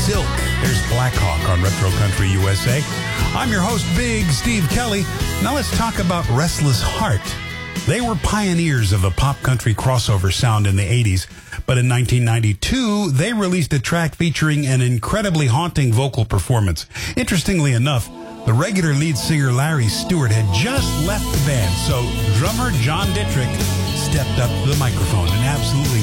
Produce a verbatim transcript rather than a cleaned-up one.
Silk. There's Blackhawk on Retro Country U S A. I'm your host, Big Steve Kelly. Now let's talk about Restless Heart. They were pioneers of the pop country crossover sound in the eighties, but in nineteen ninety-two, they released a track featuring an incredibly haunting vocal performance. Interestingly enough, the regular lead singer Larry Stewart had just left the band, so drummer John Dittrich stepped up to the microphone and absolutely